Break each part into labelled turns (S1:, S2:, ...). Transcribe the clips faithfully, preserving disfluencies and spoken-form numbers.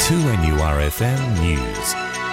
S1: two N U R F M News.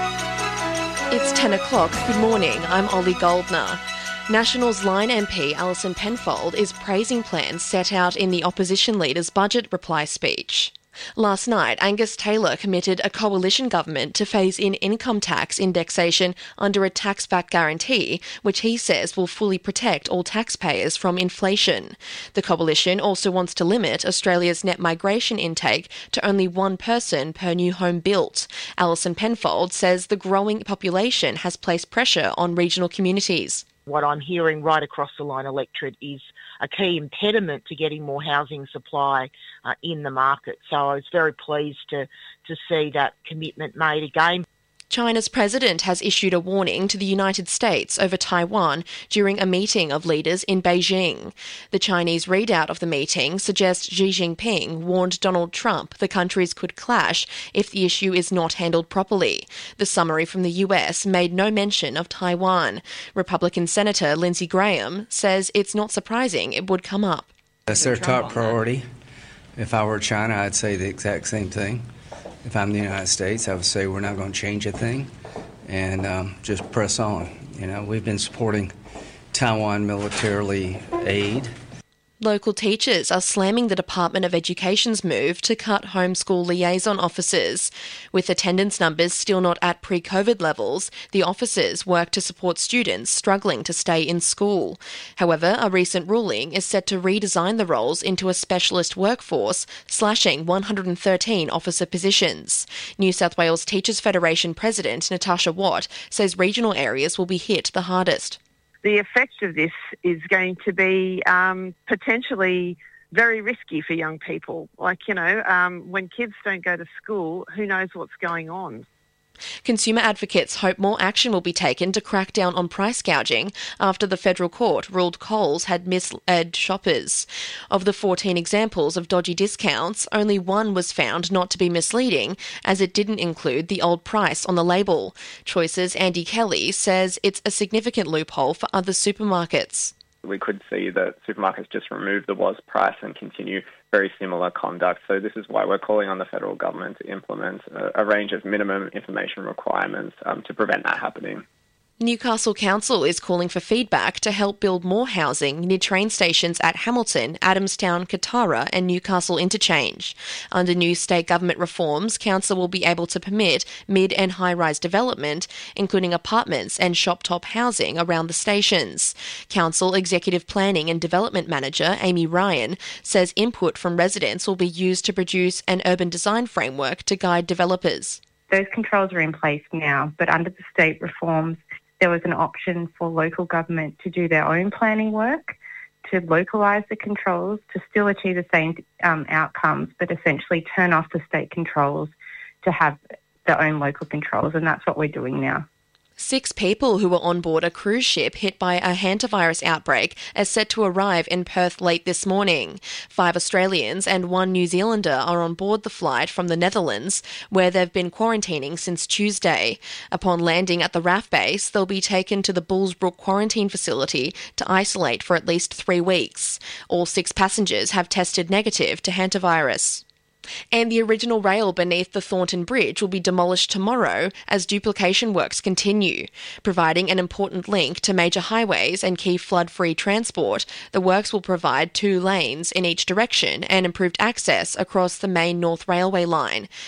S2: It's ten o'clock. Good morning. I'm Ollie Goldner. Nationals Line M P Alison Penfold is praising plans set out in the opposition leader's budget reply speech. Last night, Angus Taylor committed a coalition government to phase in income tax indexation under a tax back guarantee, which he says will fully protect all taxpayers from inflation. The coalition also wants to limit Australia's net migration intake to only one person per new home built. Alison Penfold says the growing population has placed pressure on regional communities.
S3: What I'm hearing right across the line electorate is a key impediment to getting more housing supply uh, in the market. So I was very pleased to, to see that commitment made again.
S2: China's president has issued a warning to the United States over Taiwan during a meeting of leaders in Beijing. The Chinese readout of the meeting suggests Xi Jinping warned Donald Trump the countries could clash if the issue is not handled properly. The summary from the U S made no mention of Taiwan. Republican Senator Lindsey Graham says it's not surprising it would come up.
S4: That's their top priority. If I were China, I'd say the exact same thing. If I'm the United States, I would say we're not going to change a thing and um, just press on. You know, we've been supporting Taiwan militarily aid.
S2: Local teachers are slamming the Department of Education's move to cut homeschool liaison officers. With attendance numbers still not at pre-COVID levels, the officers work to support students struggling to stay in school. However, a recent ruling is set to redesign the roles into a specialist workforce, slashing one hundred thirteen officer positions. New South Wales Teachers Federation President Natasha Watt says regional areas will be hit the hardest.
S5: The effect of this is going to be um, potentially very risky for young people. Like, you know, um, when kids don't go to school, who knows what's going on?
S2: Consumer advocates hope more action will be taken to crack down on price gouging after the federal court ruled Coles had misled shoppers. Of the fourteen examples of dodgy discounts, only one was found not to be misleading, as it didn't include the old price on the label. Choice's Andy Kelly says it's a significant loophole for other supermarkets.
S6: We could see that supermarkets just remove the was price and continue very similar conduct. So this is why we're calling on the federal government to implement a, a range of minimum information requirements um, to prevent that happening.
S2: Newcastle Council is calling for feedback to help build more housing near train stations at Hamilton, Adamstown, Katara and Newcastle Interchange. Under new state government reforms, Council will be able to permit mid and high-rise development, including apartments and shop-top housing around the stations. Council Executive Planning and Development Manager Amy Ryan says input from residents will be used to produce an urban design framework to guide developers.
S7: Those controls are in place now, but under the state reforms, there was an option for local government to do their own planning work, to localise the controls, to still achieve the same um, outcomes, but essentially turn off the state controls to have their own local controls, and that's what we're doing now.
S2: Six people who were on board a cruise ship hit by a hantavirus outbreak are set to arrive in Perth late this morning. Five Australians and one New Zealander are on board the flight from the Netherlands, where they've been quarantining since Tuesday. Upon landing at the R A F base, they'll be taken to the Bullsbrook quarantine facility to isolate for at least three weeks. All six passengers have tested negative to hantavirus. And the original rail beneath the Thornton Bridge will be demolished tomorrow as duplication works continue. Providing an important link to major highways and key flood-free transport, the works will provide two lanes in each direction and improved access across the main North Railway line.